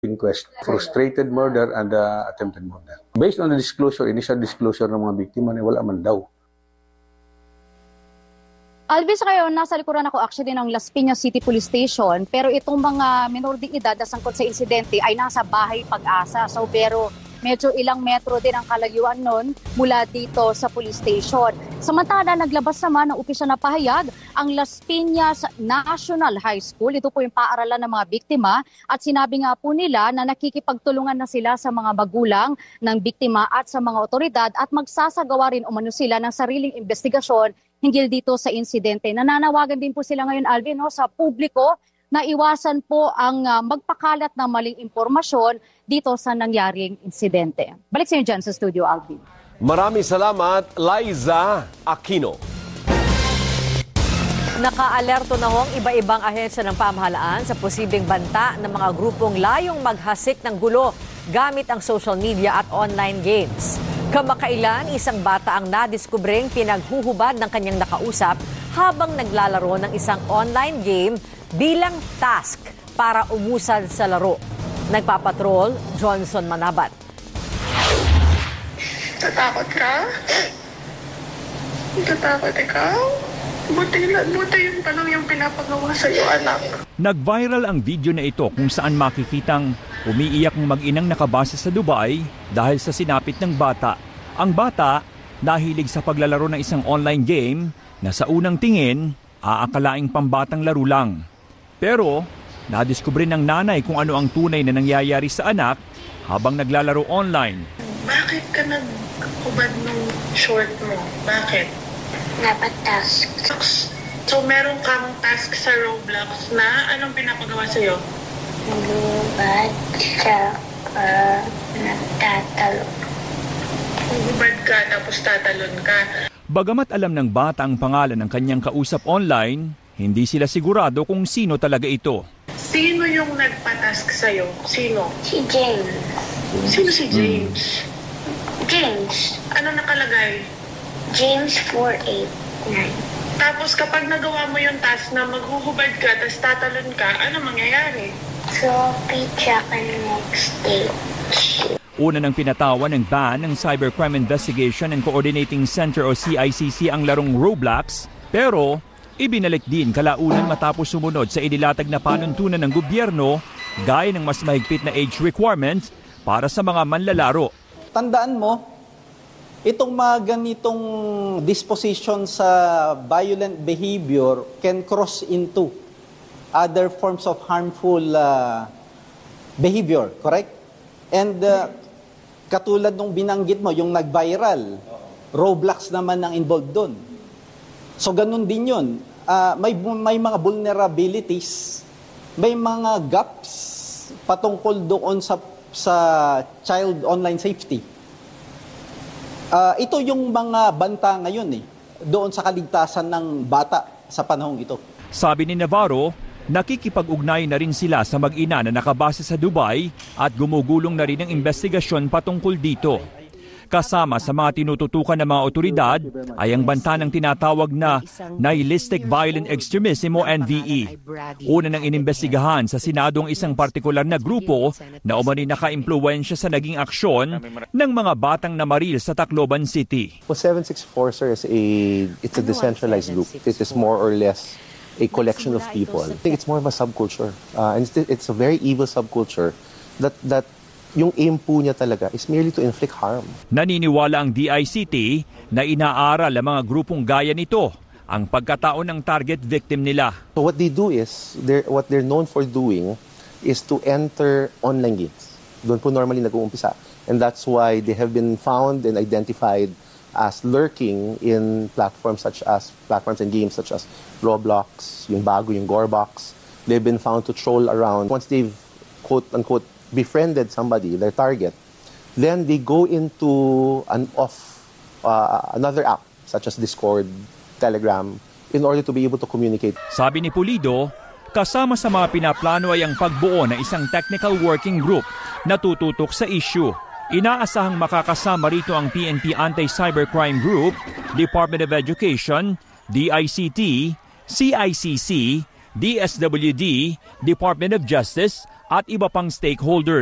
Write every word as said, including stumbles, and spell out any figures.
inquest, frustrated murder and uh, attempted murder. Based on the disclosure, initial disclosure ng mga biktima, wala man daw. Alvis, ngayon, nasa likuran ako actually ng Las Piñas City Police Station, pero itong mga minor de edad na sangkot sa insidente ay nasa Bahay Pag-asa. So, pero medyo ilang metro din ang kalayuan nun mula dito sa police station. Samantala, naglabas naman ng opisyal na pahayag ang Las Piñas National High School. Ito po yung paaralan ng mga biktima at sinabi nga po nila na nakikipagtulungan na sila sa mga magulang ng biktima at sa mga otoridad at magsasagawa rin umano sila ng sariling investigasyon hinggil dito sa insidente. Nananawagan din po sila ngayon, Alvin, no, sa publiko na iwasan po ang uh, magpakalat ng maling impormasyon dito sa nangyaring insidente. Balik sa inyo dyan sa studio, Alvin. Maraming salamat, Liza Aquino. Naka-alerto na hong iba-ibang ahensya ng pamahalaan sa posibleng banta ng mga grupong layong maghasik ng gulo gamit ang social media at online games. Kamakailan, isang bata ang nadiskubring pinaghuhubad ng kanyang nakausap habang naglalaro ng isang online game bilang task para umusad sa laro. Nagpapatrol, Johnson Manabat. Tatakot ka? Tatakot ikaw? Buti, buti yun pa lang yung pinapagawa sa'yo, anak. Nag-viral ang video na ito kung saan makikitang umiiyak ng mag-inang nakabase sa Dubai dahil sa sinapit ng bata. Ang bata, nahilig sa paglalaro ng isang online game na sa unang tingin, aakalaing pambatang laro lang. Pero, nadiskubre ng nanay kung ano ang tunay na nangyayari sa anak habang naglalaro online. Bakit ka naghubad ng short mo? Bakit? Dapat task. So, meron kang task sa Roblox na anong pinapagawa sa'yo? Naghubad siya uh, nagtatalo. Naghubad ka tapos tatalon ka. Bagamat alam ng bata ang pangalan ng kanyang kausap online, hindi sila sigurado kung sino talaga ito. Sino yung nagpatask sa'yo? Sino? Si James. Sino si James? Hmm. James. Ano nakalagay? James four eight nine. Tapos kapag nagawa mo yung task na maghuhubad ka tapos tatalon ka, ano mangyayari? So, pizza ka next stage. Una nang pinatawan ng ban ng Cybercrime Investigation and Coordinating Center o C I C C ang larong Roblox, pero ibinalik din kalaunan matapos sumunod sa inilatag na panuntunan ng gobyerno gaya ng mas mahigpit na age requirement para sa mga manlalaro. Tandaan mo, itong mga ganitong disposition sa violent behavior can cross into other forms of harmful uh, behavior, correct? And uh, katulad nung binanggit mo, yung nag-viral, Roblox naman ang involved doon. So ganun din yun. Uh, may, may mga vulnerabilities, may mga gaps patungkol doon sa, sa child online safety. Uh, ito yung mga banta ngayon eh, doon sa kaligtasan ng bata sa panahong ito. Sabi ni Navarro, nakikipag-ugnay na rin sila sa mag-ina na nakabase sa Dubai at gumugulong na rin ang investigasyon patungkol dito. Kasama sa mga tinututukan ng mga otoridad ay ang banta ng tinatawag na Nihilistic Violent Extremism o N V E. Una nang inimbestigahan sa Senado ang isang partikular na grupo na umano'y naka-impluwensya sa naging aksyon ng mga batang namaril sa Tacloban City. Well, seven six four, sir, is a, it's a decentralized group. It is more or less a collection of people. I think it's more of a subculture. Uh, and it's, it's a very evil subculture that that yung aim po niya talaga is merely to inflict harm. Naniniwala ang D I C T na inaaral ang mga grupong gaya nito ang pagkatao ng target victim nila. So what they do is, they're, what they're known for doing is to enter online games. Doon po normally nag-uumpisa. And that's why they have been found and identified as lurking in platforms such as, platforms and games such as Roblox, yung bago, yung Gorebox. They've been found to troll around. Once they've, quote-unquote, befriended somebody, their target, then they go into an off, uh, another app, such as Discord, Telegram, in order to be able to communicate. Sabi ni Pulido, kasama sa mga pinaplano ay ang pagbuo ng isang technical working group na tututok sa issue. Inaasahang makakasama rito ang P N P Anti-Cybercrime Group, Department of Education, D I C T, C I C C, D S W D, Department of Justice, at iba pang stakeholders.